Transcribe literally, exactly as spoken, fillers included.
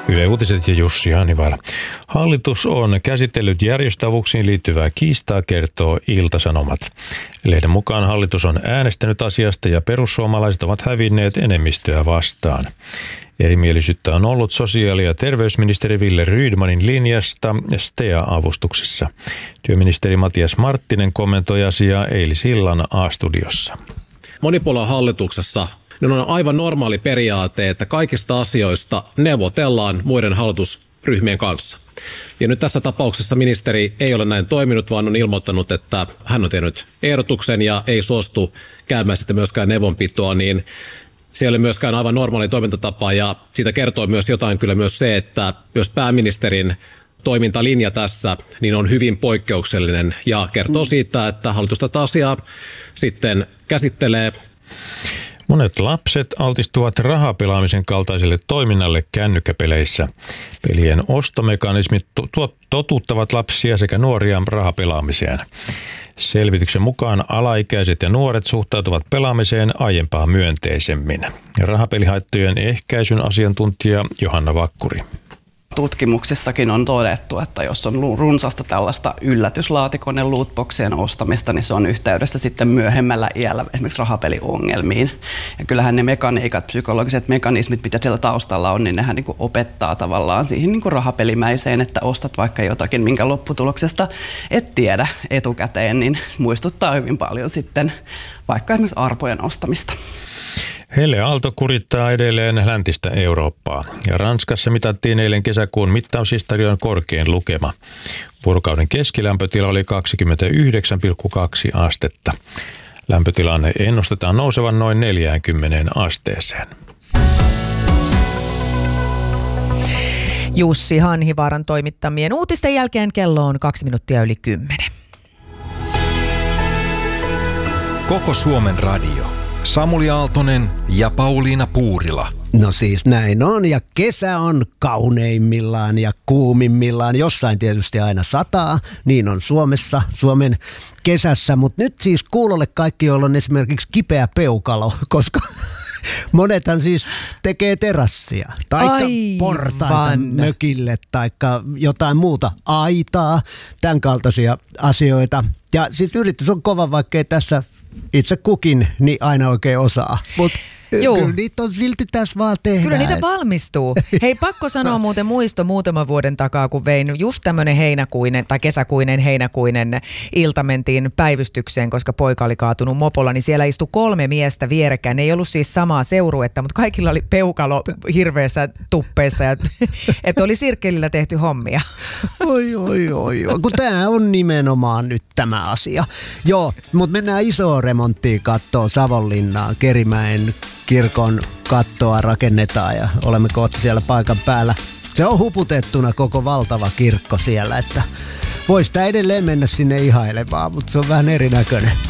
Yle Uutiset ja Jussi Hanivaila. Hallitus on käsitellyt järjestöavuuksiin liittyvää kiistaa, kertoo Ilta-Sanomat. Lehden mukaan hallitus on äänestänyt asiasta ja perussuomalaiset ovat hävinneet enemmistöä vastaan. Erimielisyyttä on ollut sosiaali- ja terveysministeri Wille Rydmanin linjasta S T A-avustuksissa. Työministeri Matias Marttinen kommentoi asiaa eilisillan A-studiossa. Monipuoluehallituksessa niin on aivan normaali periaate, että kaikista asioista neuvotellaan muiden hallitusryhmien kanssa. Ja nyt tässä tapauksessa ministeri ei ole näin toiminut, vaan on ilmoittanut, että hän on tehnyt ehdotuksen ja ei suostu käymään sitten myöskään neuvonpitoa, niin se ei ole myöskään aivan normaali toimintatapa, ja siitä kertoo myös jotain kyllä myös se, että myös pääministerin toimintalinja tässä niin on hyvin poikkeuksellinen ja kertoo siitä, että hallitus tätä asiaa sitten käsittelee. Monet lapset altistuvat rahapelaamisen kaltaiselle toiminnalle kännykkäpeleissä. Pelien ostomekanismit totuttavat lapsia sekä nuoria rahapelaamiseen. Selvityksen mukaan alaikäiset ja nuoret suhtautuvat pelaamiseen aiempaa myönteisemmin. Rahapelihaittojen ehkäisyn asiantuntija Johanna Vakkuri. Tutkimuksissakin on todettu, että jos on runsasta tällaista yllätyslaatikon ja lootboxien ostamista, niin se on yhteydessä sitten myöhemmällä iällä esimerkiksi rahapeliongelmiin. Ja kyllähän ne mekaniikat, psykologiset mekanismit, mitä siellä taustalla on, niin nehän niin kuin opettaa tavallaan siihen niin kuin rahapelimäiseen, että ostat vaikka jotakin, minkä lopputuloksesta et tiedä etukäteen, niin muistuttaa hyvin paljon sitten vaikka esimerkiksi arpojen ostamista. Helle Aalto kurittaa edelleen läntistä Eurooppaa. Ja Ranskassa mitattiin eilen kesäkuun mittaushistorian korkein lukema. Vuorokauden keskilämpötila oli kaksikymmentäyhdeksän pilkku kaksi astetta. Lämpötilan ennustetaan nousevan noin neljäänkymmeneen asteeseen. Jussi Hanhivaaran toimittamien uutisten jälkeen kello on kaksi minuuttia yli kymmenen. Koko Suomen radio. Samuli Aaltonen ja Pauliina Puurila. No siis näin on, ja kesä on kauneimmillaan ja kuumimmillaan. Jossain tietysti aina sataa, niin on Suomessa, Suomen kesässä. Mutta nyt siis kuulolle kaikki, joilla on esimerkiksi kipeä peukalo, koska monethan siis tekee terassia, taikka portaita mökille, taikka jotain muuta, aitaa, tämän kaltaisia asioita. Ja siis yritys on kova, vaikkei tässä itse kukin niin aina oikein osaa, mutta kyllä niitä on silti tässä vaan tehdään. Kyllä niitä valmistuu. Hei, pakko sanoa muuten muisto muutaman vuoden takaa, kun vein just tämmöinen heinäkuinen tai kesäkuinen heinäkuinen ilta mentiin päivystykseen, koska poika oli kaatunut mopolla, niin siellä istui kolme miestä vierekkäin. Ne ei ollut siis samaa seuruetta, mutta kaikilla oli peukalo hirveässä tuppeissa, ja, että oli sirkkelillä tehty hommia. Oi, oi, oi, oi. Kun tämä on nimenomaan nyt tämä asia. Joo, mutta mennään isoon remonttiin katsoa Savonlinnaan, Kerimäen kirkon kattoa rakennetaan ja olemme kohta siellä paikan päällä. Se on huputettuna koko valtava kirkko siellä, että voi sitä edelleen mennä sinne ihailemaan, mutta se on vähän erinäköinen.